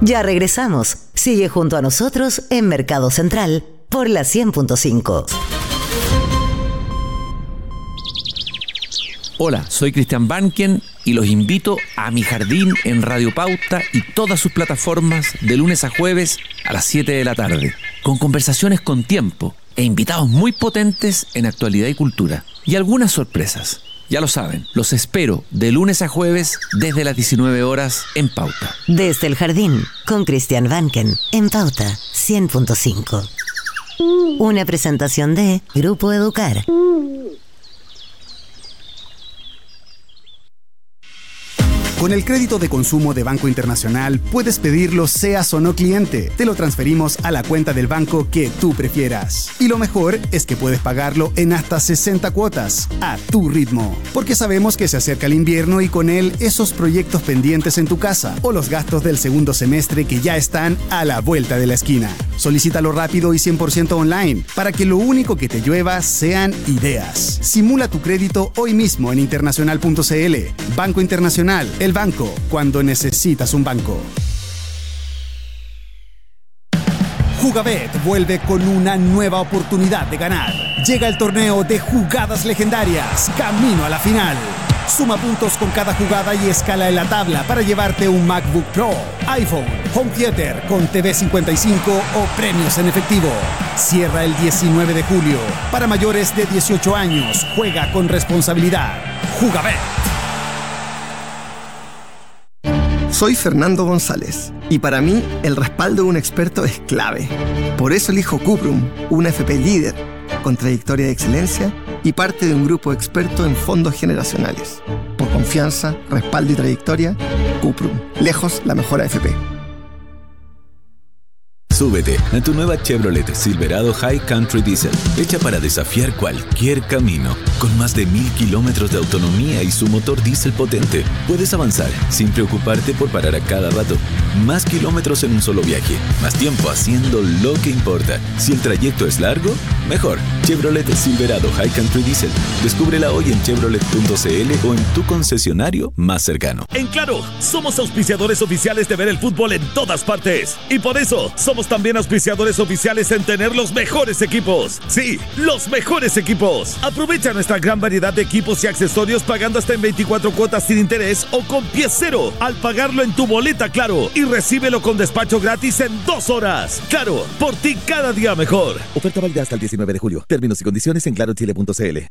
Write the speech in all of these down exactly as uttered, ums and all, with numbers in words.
Ya regresamos. Sigue junto a nosotros en Mercado Central por la cien punto cinco. Hola, soy Cristian Banken y los invito a Mi Jardín en Radio Pauta y todas sus plataformas de lunes a jueves a las siete de la tarde, con conversaciones con tiempo e invitados muy potentes en actualidad y cultura. Y algunas sorpresas. Ya lo saben, los espero de lunes a jueves desde las diecinueve horas en Pauta. Desde el Jardín, con Cristian Banken, en Pauta cien punto cinco. Una presentación de Grupo Educar. Con el crédito de consumo de Banco Internacional puedes pedirlo seas o no cliente. Te lo transferimos a la cuenta del banco que tú prefieras. Y lo mejor es que puedes pagarlo en hasta sesenta cuotas, a tu ritmo. Porque sabemos que se acerca el invierno y con él esos proyectos pendientes en tu casa o los gastos del segundo semestre que ya están a la vuelta de la esquina. Solicítalo rápido y cien por ciento online para que lo único que te llueva sean ideas. Simula tu crédito hoy mismo en internacional punto c l. Banco Internacional, el banco cuando necesitas un banco. Jugabet vuelve con una nueva oportunidad de ganar. Llega el torneo de jugadas legendarias, camino a la final. Suma puntos con cada jugada y escala en la tabla para llevarte un MacBook Pro, iPhone, Home Theater con T V cincuenta y cinco o premios en efectivo. Cierra el diecinueve de julio. Para mayores de dieciocho años, juega con responsabilidad. Jugabet. Soy Fernando González y para mí el respaldo de un experto es clave. Por eso elijo Cuprum, una F P líder, con trayectoria de excelencia y parte de un grupo experto en fondos generacionales. Por confianza, respaldo y trayectoria, Cuprum, lejos la mejor A F P. Súbete a tu nueva Chevrolet Silverado High Country Diesel, hecha para desafiar cualquier camino. Con más de mil kilómetros de autonomía y su motor diésel potente, puedes avanzar sin preocuparte por parar a cada rato. Más kilómetros en un solo viaje, más tiempo haciendo lo que importa. Si el trayecto es largo, mejor. Chevrolet Silverado High Country Diesel. Descúbrela hoy en chevrolet punto c l o en tu concesionario más cercano. En Claro, somos auspiciadores oficiales de ver el fútbol en todas partes. Y por eso, somos también auspiciadores oficiales en tener los mejores equipos. Sí, los mejores equipos. Aprovecha nuestra gran variedad de equipos y accesorios pagando hasta en veinticuatro cuotas sin interés o con pie cero al pagarlo en tu boleta Claro y recíbelo con despacho gratis en dos horas. Claro, por ti cada día mejor. Oferta válida hasta el diecinueve de julio. Términos y condiciones en claro chile punto c l.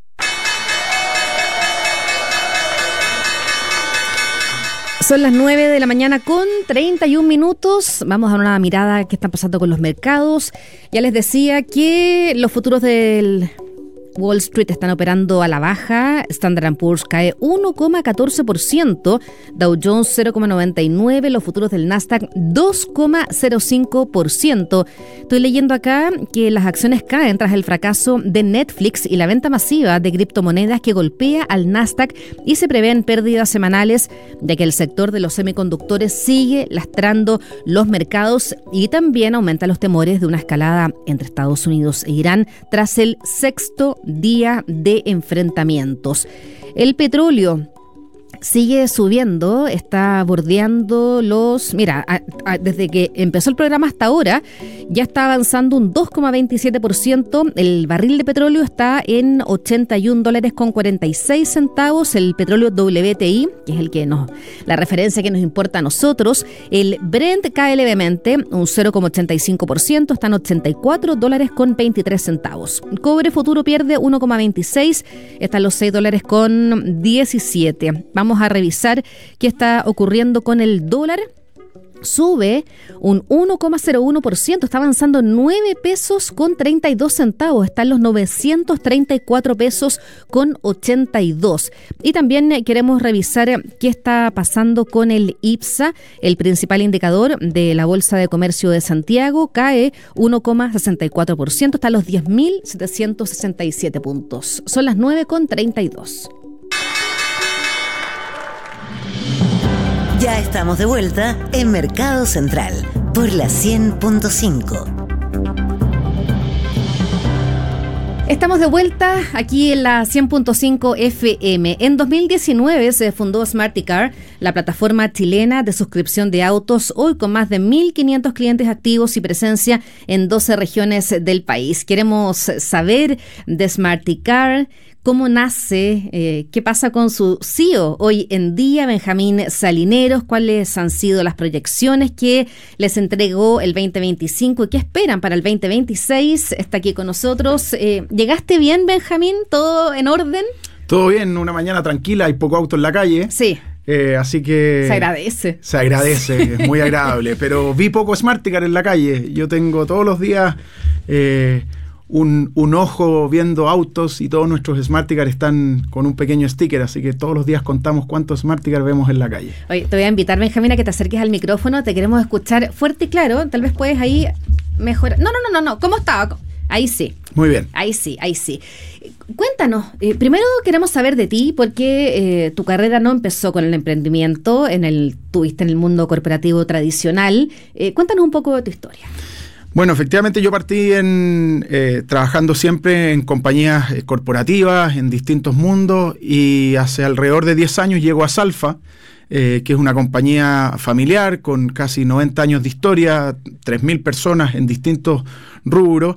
Son las nueve de la mañana con treinta y un minutos. Vamos a dar una mirada a qué está pasando con los mercados. Ya les decía que los futuros del Wall Street están operando a la baja. Standard and Poor's cae uno coma catorce por ciento, Dow Jones cero coma noventa y nueve por ciento, los futuros del Nasdaq dos coma cero cinco por ciento. Estoy leyendo acá que las acciones caen tras el fracaso de Netflix y la venta masiva de criptomonedas que golpea al Nasdaq y se prevén pérdidas semanales, ya que el sector de los semiconductores sigue lastrando los mercados y también aumenta los temores de una escalada entre Estados Unidos e Irán tras el sexto día de enfrentamientos. El petróleo sigue subiendo, está bordeando los... Mira, a, a, desde que empezó el programa hasta ahora, ya está avanzando un dos coma veintisiete por ciento. El barril de petróleo está en ochenta y un dólares con cuarenta y seis centavos. El petróleo W T I, que es el que nos, la referencia que nos importa a nosotros. El Brent cae levemente, un cero coma ochenta y cinco por ciento, está en ochenta y cuatro dólares con veintitrés centavos. El cobre futuro pierde uno coma veintiséis, está en los seis dólares con diecisiete. Vamos a revisar qué está ocurriendo con el dólar. Sube un uno coma cero uno por ciento, está avanzando nueve pesos con treinta y dos centavos, está en los novecientos treinta y cuatro pesos con ochenta y dos. Y también queremos revisar qué está pasando con el IPSA, el principal indicador de la Bolsa de Comercio de Santiago, cae uno coma sesenta y cuatro por ciento, está en los diez mil setecientos sesenta y siete puntos. Son las nueve con treinta y dos. Ya estamos de vuelta en Mercado Central por la cien punto cinco. Estamos de vuelta aquí en la cien punto cinco F M. En dos mil diecinueve se fundó Smarticar, la plataforma chilena de suscripción de autos, hoy con más de mil quinientos clientes activos y presencia en doce regiones del país. Queremos saber de Smarticar, cómo nace, eh, qué pasa con su C E O hoy en día, Benjamín Salineros, cuáles han sido las proyecciones que les entregó el veinte veinticinco y qué esperan para el veinte veintiséis. Está aquí con nosotros. Eh, ¿Llegaste bien, Benjamín? ¿Todo en orden? Todo bien, una mañana tranquila, hay poco auto en la calle. Sí. Eh, así que... Se agradece. Se agradece, es muy agradable. Pero vi poco Smarticar en la calle. Yo tengo todos los días... Eh, Un, un ojo viendo autos y todos nuestros Smarticar están con un pequeño sticker, así que todos los días contamos cuántos Smarticar vemos en la calle. Oye, te voy a invitar, Benjamín, a que te acerques al micrófono, te queremos escuchar fuerte y claro, tal vez puedes ahí mejorar. No, no, no, no, no, ¿cómo estaba? Ahí sí. Muy bien. Ahí sí, ahí sí. Cuéntanos, eh, primero queremos saber de ti, porque eh, tu carrera no empezó con el emprendimiento, en el tuviste en el mundo corporativo tradicional. Eh, cuéntanos un poco de tu historia. Bueno, efectivamente yo partí en, eh, trabajando siempre en compañías eh, corporativas, en distintos mundos, y hace alrededor de diez años llego a Salfa, eh, que es una compañía familiar con casi noventa años de historia, tres mil personas en distintos rubros,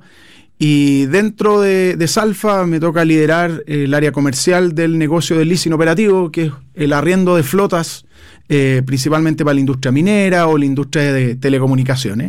y dentro de, de Salfa me toca liderar eh, el área comercial del negocio del leasing operativo, que es el arriendo de flotas, eh, principalmente para la industria minera o la industria de telecomunicaciones.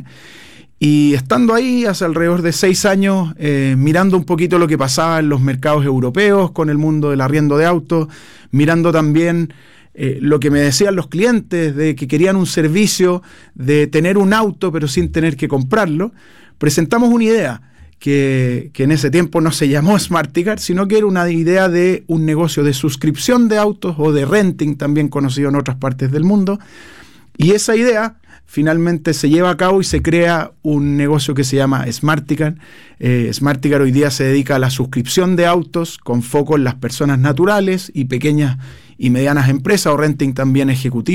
Y estando ahí hace alrededor de seis años, eh, mirando un poquito lo que pasaba en los mercados europeos con el mundo del arriendo de autos, mirando también eh, lo que me decían los clientes de que querían un servicio de tener un auto pero sin tener que comprarlo, presentamos una idea que, que en ese tiempo no se llamó Smarticar, sino que era una idea de un negocio de suscripción de autos o de renting, también conocido en otras partes del mundo, y esa idea finalmente se lleva a cabo y se crea un negocio que se llama Smarticar. Eh, Smarticar hoy día se dedica a la suscripción de autos con foco en las personas naturales y pequeñas y medianas empresas o renting también ejecutivo.